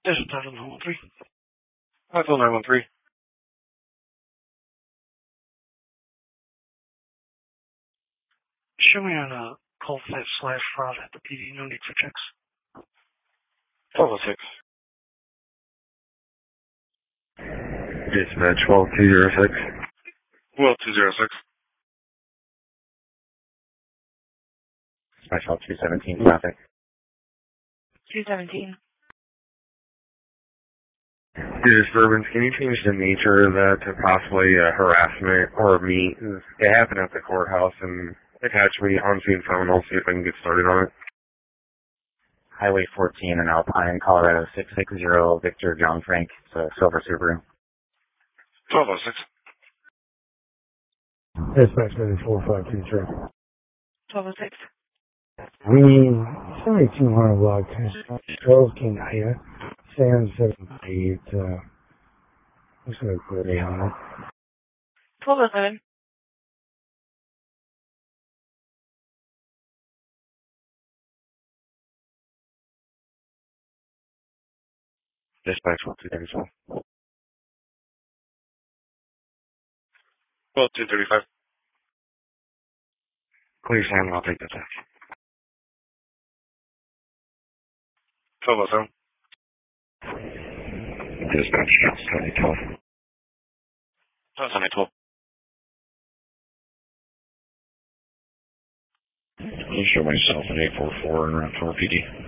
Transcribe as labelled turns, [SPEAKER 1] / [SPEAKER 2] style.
[SPEAKER 1] This is Title 913. Title 913. Show me on a call fit / fraud at the PD. No need for checks. 1206.
[SPEAKER 2] Dispatch 12206.
[SPEAKER 1] Well, 206.
[SPEAKER 2] Dispatch 217 traffic.
[SPEAKER 3] 217.
[SPEAKER 2] Disturbance, can you change the nature of that to possibly harassment or meet? It happened at the courthouse and attach me on-scene phone. I'll see if I can get started on it.
[SPEAKER 4] Highway 14 in Alpine, Colorado 660, Victor John Frank. It's a silver Subaru.
[SPEAKER 1] 1206.
[SPEAKER 5] Dispatch 94523.
[SPEAKER 3] 1206.
[SPEAKER 5] We 7200 block drove Kinaya. Sam 78. What's going to put on it?
[SPEAKER 3] 1207.
[SPEAKER 2] Dispatch 1235.
[SPEAKER 1] Well, 235.
[SPEAKER 2] Clear Sam, I'll take that back.
[SPEAKER 1] 1207.
[SPEAKER 2] Dispatch 2012.
[SPEAKER 1] 2012.
[SPEAKER 2] Can you show myself an 844 and around 4 PD?